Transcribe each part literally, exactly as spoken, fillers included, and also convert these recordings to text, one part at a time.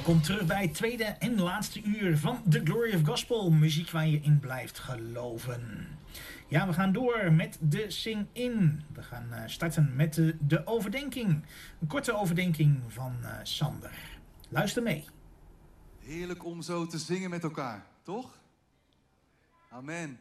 Welkom terug bij het tweede en laatste uur van The Glory of Gospel. Muziek waar je in blijft geloven. Ja, we gaan door met de Sing-In. We gaan uh, starten met de, de overdenking. Een korte overdenking van uh, Sander. Luister mee. Heerlijk om zo te zingen met elkaar, toch? Amen.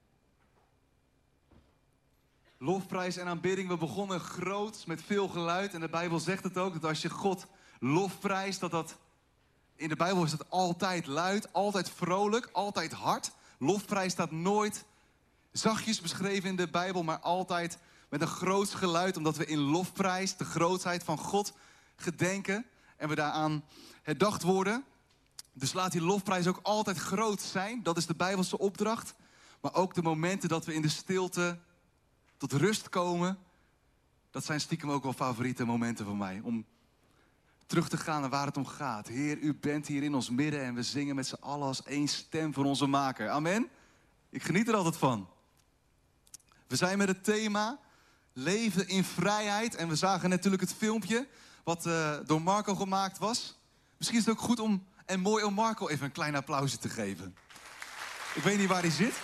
Lofprijs en aanbidding. We begonnen groot met veel geluid. En de Bijbel zegt het ook, dat als je God lofprijst, dat dat... In de Bijbel is het altijd luid, altijd vrolijk, altijd hard. Lofprijs staat nooit zachtjes beschreven in de Bijbel, maar altijd met een groot geluid. Omdat we in lofprijs de grootheid van God gedenken en we daaraan herdacht worden. Dus laat die lofprijs ook altijd groot zijn. Dat is de Bijbelse opdracht. Maar ook de momenten dat we in de stilte tot rust komen, dat zijn stiekem ook wel favoriete momenten van mij. Om terug te gaan naar waar het om gaat. Heer, u bent hier in ons midden en we zingen met z'n allen als één stem voor onze maker. Amen. Ik geniet er altijd van. We zijn met het thema leven in vrijheid. En we zagen natuurlijk het filmpje wat uh, door Marco gemaakt was. Misschien is het ook goed om en mooi om Marco even een klein applausje te geven. Ik weet niet waar hij zit.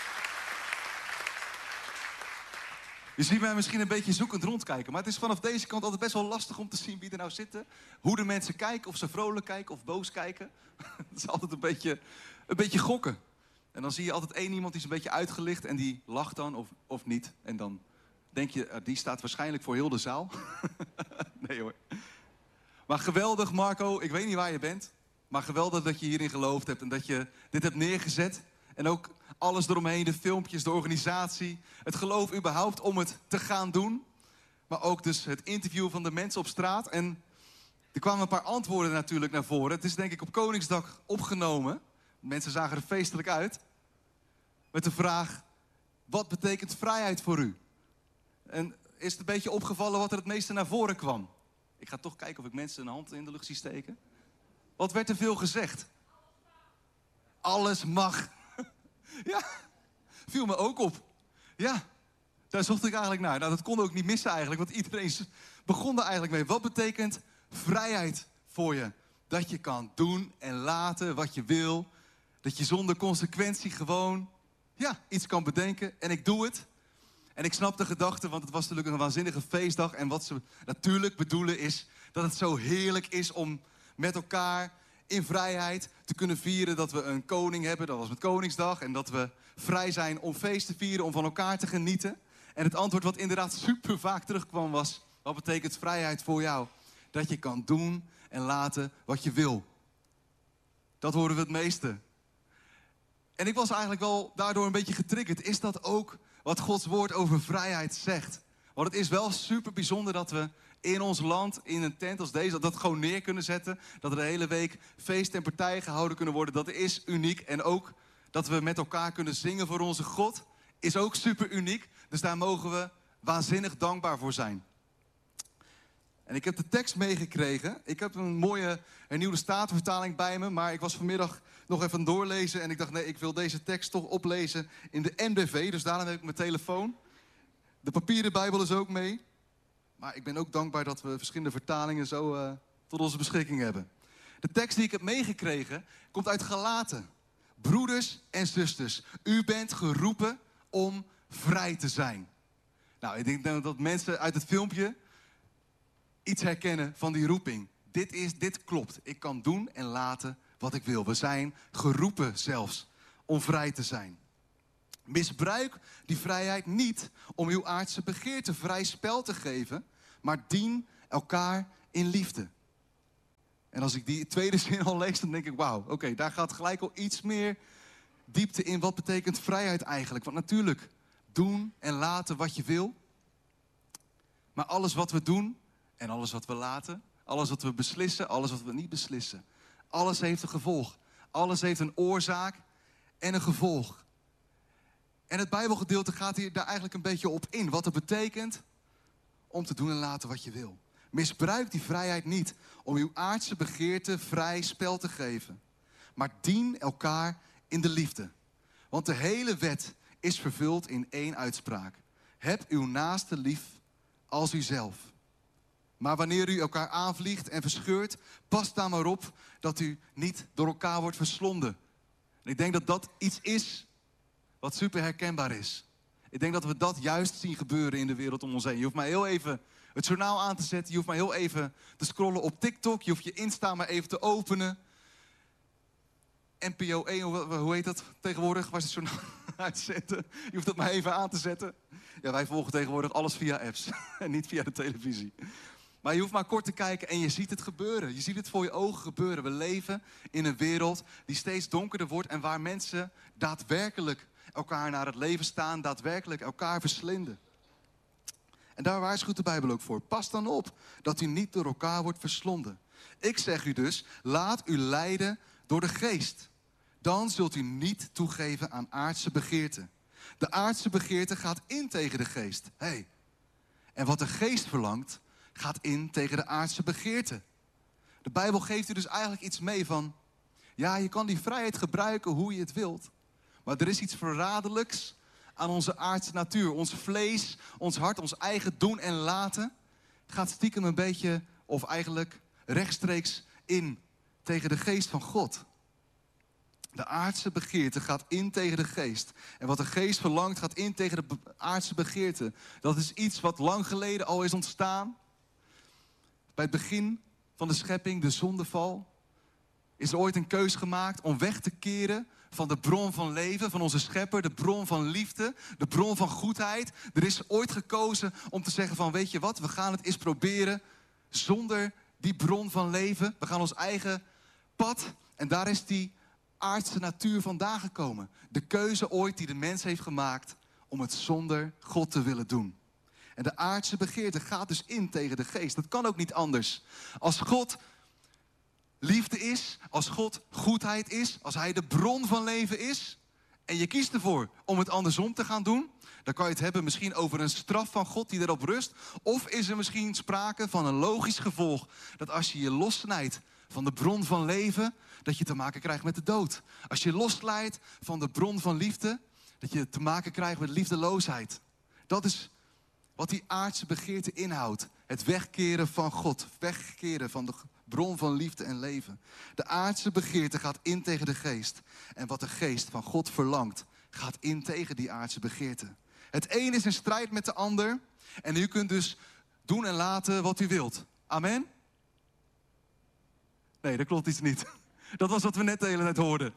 Je ziet mij misschien een beetje zoekend rondkijken. Maar het is vanaf deze kant altijd best wel lastig om te zien wie er nou zitten. Hoe de mensen kijken, of ze vrolijk kijken of boos kijken. Het is altijd een beetje, een beetje gokken. En dan zie je altijd één iemand die is een beetje uitgelicht en die lacht dan of, of niet. En dan denk je, die staat waarschijnlijk voor heel de zaal. Nee hoor. Maar geweldig Marco, ik weet niet waar je bent. Maar geweldig dat je hierin geloofd hebt en dat je dit hebt neergezet. En ook alles eromheen, de filmpjes, de organisatie. Het geloof überhaupt om het te gaan doen. Maar ook dus het interview van de mensen op straat. En er kwamen een paar antwoorden natuurlijk naar voren. Het is denk ik op Koningsdag opgenomen. Mensen zagen er feestelijk uit. Met de vraag, wat betekent vrijheid voor u? En is het een beetje opgevallen wat er het meeste naar voren kwam? Ik ga toch kijken of ik mensen een hand in de lucht zie steken. Wat werd er veel gezegd? Alles mag. Ja, viel me ook op. Ja, daar zocht ik eigenlijk naar. Nou, dat kon ook niet missen eigenlijk, want iedereen begon er eigenlijk mee. Wat betekent vrijheid voor je? Dat je kan doen en laten wat je wil. Dat je zonder consequentie gewoon, ja, iets kan bedenken. En ik doe het. En ik snap de gedachte, want het was natuurlijk een waanzinnige feestdag. En wat ze natuurlijk bedoelen is dat het zo heerlijk is om met elkaar in vrijheid te kunnen vieren dat we een koning hebben. Dat was met Koningsdag. En dat we vrij zijn om feest te vieren, om van elkaar te genieten. En het antwoord wat inderdaad super vaak terugkwam was, wat betekent vrijheid voor jou? Dat je kan doen en laten wat je wil. Dat horen we het meeste. En ik was eigenlijk wel daardoor een beetje getriggerd. Is dat ook wat Gods woord over vrijheid zegt? Want het is wel super bijzonder dat we in ons land, in een tent als deze, dat gewoon neer kunnen zetten. Dat er de hele week feest en partijen gehouden kunnen worden. Dat is uniek. En ook dat we met elkaar kunnen zingen voor onze God is ook super uniek. Dus daar mogen we waanzinnig dankbaar voor zijn. En ik heb de tekst meegekregen. Ik heb een mooie hernieuwde statenvertaling bij me. Maar ik was vanmiddag nog even doorlezen. En ik dacht, nee, ik wil deze tekst toch oplezen in de N B V. Dus daarom heb ik mijn telefoon. De papieren Bijbel is ook mee. Maar ik ben ook dankbaar dat we verschillende vertalingen zo uh, tot onze beschikking hebben. De tekst die ik heb meegekregen komt uit Galaten. Broeders en zusters, u bent geroepen om vrij te zijn. Nou, ik denk dat mensen uit het filmpje iets herkennen van die roeping. Dit is, dit klopt. Ik kan doen en laten wat ik wil. We zijn geroepen zelfs om vrij te zijn. Misbruik die vrijheid niet om uw aardse begeerte vrij spel te geven, maar dien elkaar in liefde. En als ik die tweede zin al lees, dan denk ik, wauw, oké, okay, daar gaat gelijk al iets meer diepte in. Wat betekent vrijheid eigenlijk? Want natuurlijk, doen en laten wat je wil. Maar alles wat we doen en alles wat we laten, alles wat we beslissen, alles wat we niet beslissen, alles heeft een gevolg. Alles heeft een oorzaak en een gevolg. En het Bijbelgedeelte gaat hier daar eigenlijk een beetje op in. Wat het betekent om te doen en laten wat je wil. Misbruik die vrijheid niet om uw aardse begeerte vrij spel te geven. Maar dien elkaar in de liefde. Want de hele wet is vervuld in één uitspraak. Heb uw naaste lief als uzelf. Maar wanneer u elkaar aanvliegt en verscheurt, pas daar maar op dat u niet door elkaar wordt verslonden. En ik denk dat dat iets is wat super herkenbaar is. Ik denk dat we dat juist zien gebeuren in de wereld om ons heen. Je hoeft maar heel even het journaal aan te zetten. Je hoeft maar heel even te scrollen op TikTok. Je hoeft je Insta maar even te openen. N P O één, hoe heet dat tegenwoordig? Waar ze het journaal uitzetten. Je hoeft dat maar even aan te zetten. Ja, wij volgen tegenwoordig alles via apps. En niet via de televisie. Maar je hoeft maar kort te kijken en je ziet het gebeuren. Je ziet het voor je ogen gebeuren. We leven in een wereld die steeds donkerder wordt en waar mensen daadwerkelijk elkaar naar het leven staan, daadwerkelijk elkaar verslinden. En daar waarschuwt de Bijbel ook voor. Pas dan op dat u niet door elkaar wordt verslonden. Ik zeg u dus, laat u leiden door de geest. Dan zult u niet toegeven aan aardse begeerten. De aardse begeerte gaat in tegen de geest. Hey. En wat de geest verlangt, gaat in tegen de aardse begeerte. De Bijbel geeft u dus eigenlijk iets mee van, ja, je kan die vrijheid gebruiken hoe je het wilt. Maar er is iets verraderlijks aan onze aardse natuur. Ons vlees, ons hart, ons eigen doen en laten gaat stiekem een beetje, of eigenlijk rechtstreeks in tegen de geest van God. De aardse begeerte gaat in tegen de geest. En wat de geest verlangt gaat in tegen de aardse begeerte. Dat is iets wat lang geleden al is ontstaan. Bij het begin van de schepping, de zondeval, is er ooit een keus gemaakt om weg te keren van de bron van leven, van onze schepper, de bron van liefde, de bron van goedheid. Er is ooit gekozen om te zeggen van, weet je wat, we gaan het eens proberen zonder die bron van leven. We gaan ons eigen pad en daar is die aardse natuur vandaan gekomen. De keuze ooit die de mens heeft gemaakt om het zonder God te willen doen. En de aardse begeerte gaat dus in tegen de geest. Dat kan ook niet anders. Als God liefde is, als God goedheid is, als hij de bron van leven is, en je kiest ervoor om het andersom te gaan doen, dan kan je het hebben misschien over een straf van God die erop rust. Of is er misschien sprake van een logisch gevolg, dat als je je lossnijdt van de bron van leven, dat je te maken krijgt met de dood. Als je losslijt van de bron van liefde, dat je te maken krijgt met liefdeloosheid. Dat is wat die aardse begeerte inhoudt. Het wegkeren van God. Wegkeren van de bron van liefde en leven. De aardse begeerte gaat in tegen de geest. En wat de geest van God verlangt, gaat in tegen die aardse begeerte. Het een is in strijd met de ander. En u kunt dus doen en laten wat u wilt. Amen? Nee, dat klopt iets niet. Dat was wat we net de hele tijd hoorden.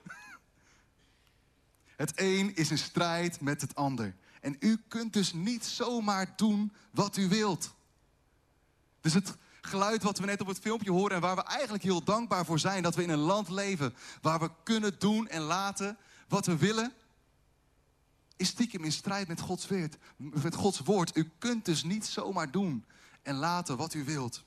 Het een is in strijd met het ander. En u kunt dus niet zomaar doen wat u wilt. Dus het geluid wat we net op het filmpje horen en waar we eigenlijk heel dankbaar voor zijn, dat we in een land leven waar we kunnen doen en laten wat we willen, is stiekem in strijd met Gods woord. Met Gods woord. U kunt dus niet zomaar doen en laten wat u wilt.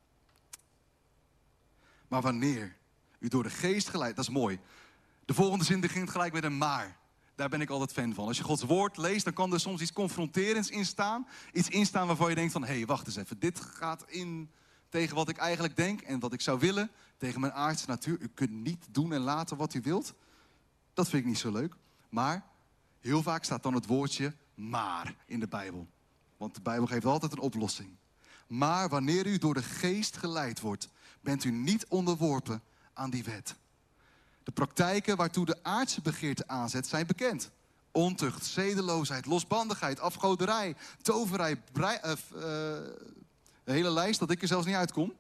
Maar wanneer u door de geest geleid, dat is mooi. De volgende zin begint gelijk met een maar. Daar ben ik altijd fan van. Als je Gods woord leest, dan kan er soms iets confronterends in staan. Iets instaan waarvan je denkt van, hé, hey, wacht eens even. Dit gaat in tegen wat ik eigenlijk denk en wat ik zou willen. Tegen mijn aardse natuur. U kunt niet doen en laten wat u wilt. Dat vind ik niet zo leuk. Maar heel vaak staat dan het woordje maar in de Bijbel. Want de Bijbel geeft altijd een oplossing. Maar wanneer u door de geest geleid wordt, bent u niet onderworpen aan die wet. De praktijken waartoe de aardse begeerte aanzet zijn bekend. Ontucht, zedeloosheid, losbandigheid, afgoderij, toverij, brei, uh, uh, de hele lijst dat ik er zelfs niet uitkom.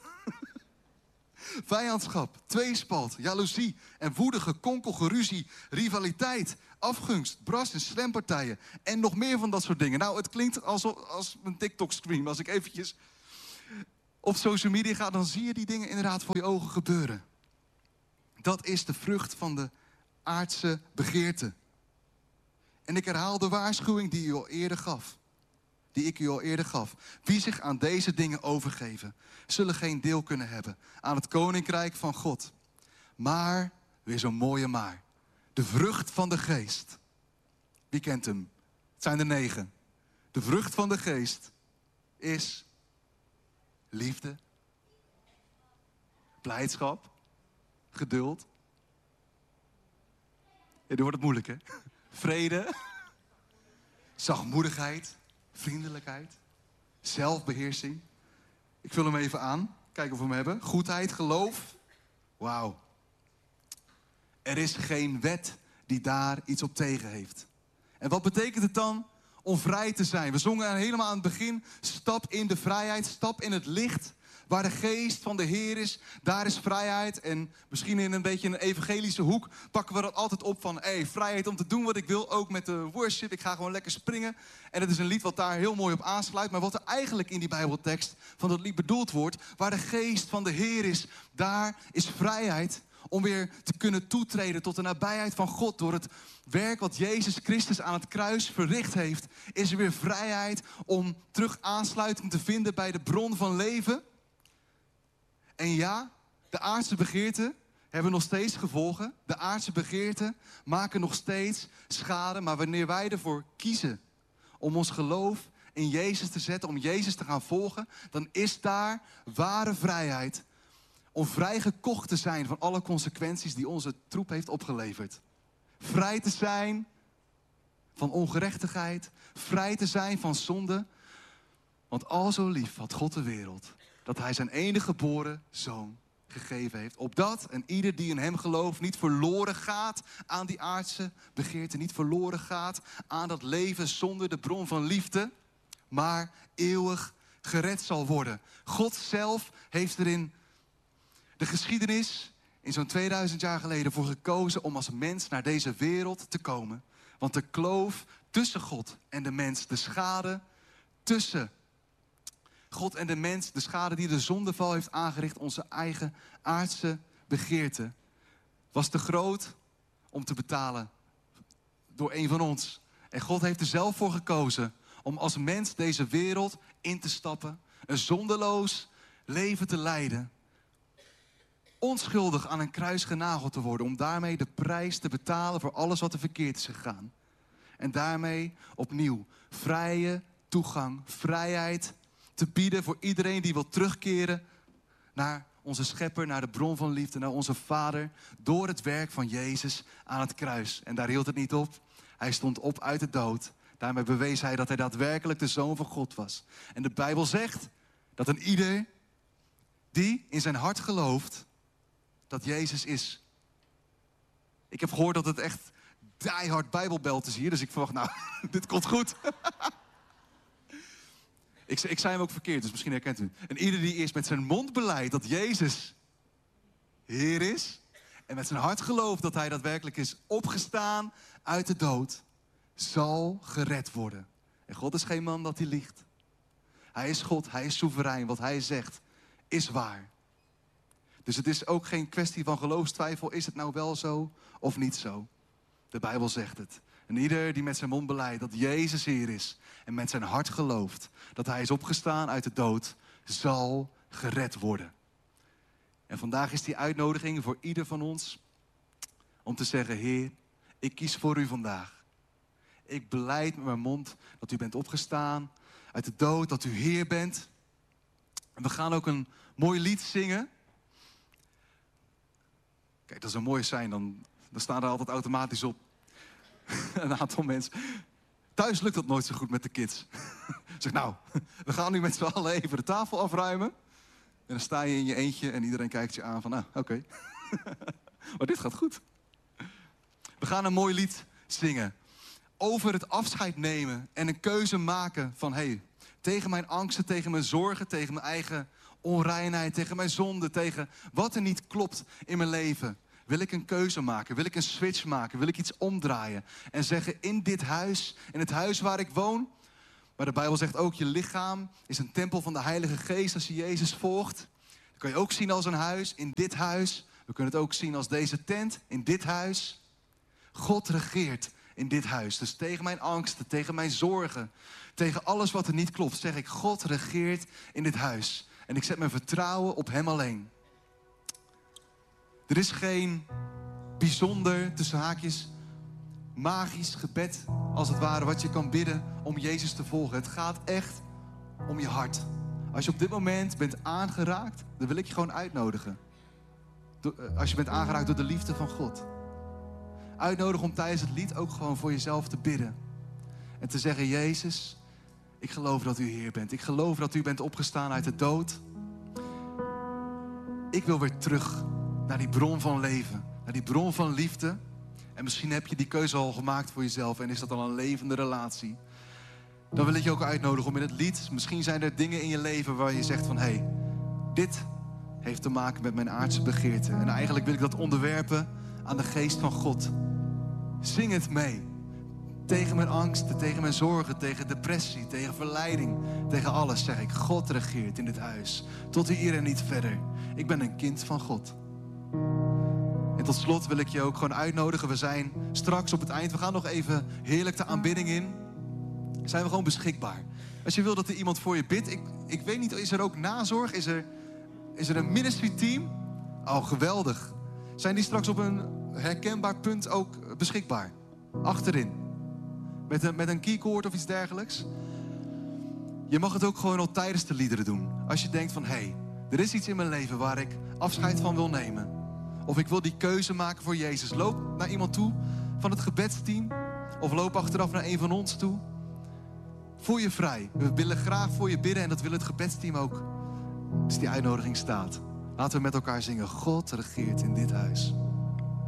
Vijandschap, tweespalt, jaloezie en woedige, konkelige ruzie, rivaliteit, afgunst, bras- en slempartijen en nog meer van dat soort dingen. Nou, het klinkt als, als een TikTok-scream. Als ik eventjes op social media ga, dan zie je die dingen inderdaad voor je ogen gebeuren. Dat is de vrucht van de aardse begeerte. En ik herhaal de waarschuwing die u al eerder gaf. Die ik u al eerder gaf. Wie zich aan deze dingen overgeven, zullen geen deel kunnen hebben aan het koninkrijk van God. Maar, weer zo'n mooie maar. De vrucht van de geest. Wie kent hem? Het zijn er negen. De vrucht van de geest is liefde, blijdschap, geduld. Ja, nu wordt het moeilijk, hè? Vrede, zachtmoedigheid, vriendelijkheid, zelfbeheersing. Ik vul hem even aan. Kijken of we hem hebben. Goedheid, geloof. Wauw. Er is geen wet die daar iets op tegen heeft. En wat betekent het dan om vrij te zijn? We zongen helemaal aan het begin. Stap in de vrijheid, stap in het licht. Waar de geest van de Heer is, daar is vrijheid. En misschien in een beetje een evangelische hoek pakken we dat altijd op van... hey, vrijheid om te doen wat ik wil, ook met de worship. Ik ga gewoon lekker springen. En het is een lied wat daar heel mooi op aansluit. Maar wat er eigenlijk in die Bijbeltekst van dat lied bedoeld wordt... waar de geest van de Heer is, daar is vrijheid... om weer te kunnen toetreden tot de nabijheid van God. Door het werk wat Jezus Christus aan het kruis verricht heeft... is er weer vrijheid om terug aansluiting te vinden bij de bron van leven... En ja, de aardse begeerten hebben nog steeds gevolgen. De aardse begeerten maken nog steeds schade. Maar wanneer wij ervoor kiezen om ons geloof in Jezus te zetten... om Jezus te gaan volgen... dan is daar ware vrijheid om vrijgekocht te zijn... van alle consequenties die onze troep heeft opgeleverd. Vrij te zijn van ongerechtigheid. Vrij te zijn van zonde. Want al zo lief had God de wereld... dat hij zijn enige geboren zoon gegeven heeft. Opdat en ieder die in hem gelooft niet verloren gaat aan die aardse begeerte. Niet verloren gaat aan dat leven zonder de bron van liefde. Maar eeuwig gered zal worden. God zelf heeft er in de geschiedenis, in zo'n tweeduizend jaar geleden, voor gekozen om als mens naar deze wereld te komen. Want de kloof tussen God en de mens, de schade tussen God en de mens, de schade die de zondeval heeft aangericht, onze eigen aardse begeerte, was te groot om te betalen door een van ons. En God heeft er zelf voor gekozen om als mens deze wereld in te stappen, een zondeloos leven te leiden, onschuldig aan een kruis genageld te worden, om daarmee de prijs te betalen voor alles wat er verkeerd is gegaan. En daarmee opnieuw vrije toegang, vrijheid te bieden voor iedereen die wil terugkeren naar onze schepper, naar de bron van liefde, naar onze Vader, door het werk van Jezus aan het kruis. En daar hield het niet op. Hij stond op uit de dood. Daarmee bewees hij dat hij daadwerkelijk de Zoon van God was. En de Bijbel zegt dat een ieder die in zijn hart gelooft dat Jezus is. Ik heb gehoord dat het echt diehard Bijbelbelt is hier, dus ik verwacht, nou, dit komt goed. Ik, ik zei hem ook verkeerd, dus misschien herkent u. En ieder die eerst met zijn mond beleidt dat Jezus Heer is, en met zijn hart gelooft dat hij daadwerkelijk is opgestaan uit de dood, zal gered worden. En God is geen man dat hij liegt. Hij is God, hij is soeverein. Wat hij zegt is waar. Dus het is ook geen kwestie van geloofstwijfel. Is het nou wel zo of niet zo? De Bijbel zegt het. En ieder die met zijn mond beleidt dat Jezus Heer is en met zijn hart gelooft dat hij is opgestaan uit de dood, zal gered worden. En vandaag is die uitnodiging voor ieder van ons om te zeggen: Heer, ik kies voor u vandaag. Ik belijd met mijn mond dat u bent opgestaan uit de dood, dat u Heer bent. En we gaan ook een mooi lied zingen. Kijk, dat is een mooie sein, dan, dan staan er altijd automatisch op een aantal mensen. Thuis lukt dat nooit zo goed met de kids. Zeg, nou, we gaan nu met z'n allen even de tafel afruimen. En dan sta je in je eentje en iedereen kijkt je aan van, nou, oké. Okay. Maar dit gaat goed. We gaan een mooi lied zingen over het afscheid nemen en een keuze maken van, hé, hey, tegen mijn angsten, tegen mijn zorgen, tegen mijn eigen onreinheid, tegen mijn zonde, tegen wat er niet klopt in mijn leven, wil ik een keuze maken, wil ik een switch maken, wil ik iets omdraaien en zeggen: in dit huis, in het huis waar ik woon, maar de Bijbel zegt ook, je lichaam is een tempel van de Heilige Geest als je Jezus volgt. Dat kan je ook zien als een huis, in dit huis. We kunnen het ook zien als deze tent, in dit huis. God regeert in dit huis. Dus tegen mijn angsten, tegen mijn zorgen, tegen alles wat er niet klopt, zeg ik: God regeert in dit huis. En ik zet mijn vertrouwen op hem alleen. Er is geen bijzonder, tussen haakjes, magisch gebed, als het ware, wat je kan bidden om Jezus te volgen. Het gaat echt om je hart. Als je op dit moment bent aangeraakt, dan wil ik je gewoon uitnodigen. Als je bent aangeraakt door de liefde van God. Uitnodigen om tijdens het lied ook gewoon voor jezelf te bidden. En te zeggen: Jezus, ik geloof dat u Heer bent. Ik geloof dat u bent opgestaan uit de dood. ik wil weer terug naar die bron van leven. Naar die bron van liefde. En misschien heb je die keuze al gemaakt voor jezelf. En is dat al een levende relatie. Dan wil ik je ook uitnodigen om in het lied. Misschien zijn er dingen in je leven waar je zegt van... hé, hey, dit heeft te maken met mijn aardse begeerte. En eigenlijk wil ik dat onderwerpen aan de geest van God. Zing het mee. Tegen mijn angsten, tegen mijn zorgen, tegen depressie, tegen verleiding. Tegen alles zeg ik, God regeert in dit huis. Tot hier en niet verder. Ik ben een kind van God. En tot slot wil ik je ook gewoon uitnodigen. We zijn straks op het eind, we gaan nog even heerlijk de aanbidding in. Zijn we gewoon beschikbaar. Als je wil dat er iemand voor je bidt. Ik, ik weet niet, is er ook nazorg? Is er, is er een ministry team? Oh, geweldig. Zijn die straks op een herkenbaar punt ook beschikbaar? Achterin. Met een, met een keycord of iets dergelijks. Je mag het ook gewoon al tijdens de liederen doen. Als je denkt van, hé, hey, er is iets in mijn leven waar ik afscheid van wil nemen. Of ik wil die keuze maken voor Jezus. Loop naar iemand toe van het gebedsteam. Of loop achteraf naar een van ons toe. Voel je vrij. We willen graag voor je bidden en dat wil het gebedsteam ook. Dus die uitnodiging staat. Laten we met elkaar zingen. God regeert in dit huis.